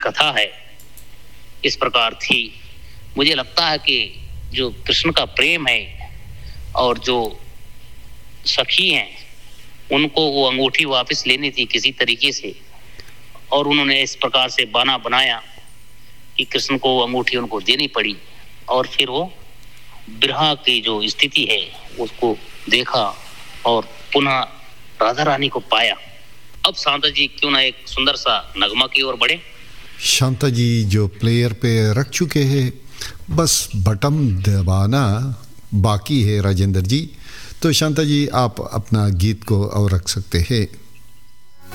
कथा है इस प्रकार थी। मुझे लगता है कि जो कृष्ण का प्रेम है और जो सखी हैं उनको वो अंगूठी वापस लेनी थी किसी तरीके से, और उन्होंने इस प्रकार से बहाना बनाया कि कृष्ण को वो अंगूठी उनको देनी पड़ी, और फिर वो विरह की जो स्थिति है उसको देखा और पुनः राधा रानी को पाया। अब शांता जी क्यों ना एक सुंदर सा नगमा की ओर बढ़े। शांता जी जो प्लेयर पे रख चुके हैं, बस बटन दबाना बाकी है राजेंद्र जी। तो शांता जी आप अपना गीत को और रख सकते हैं।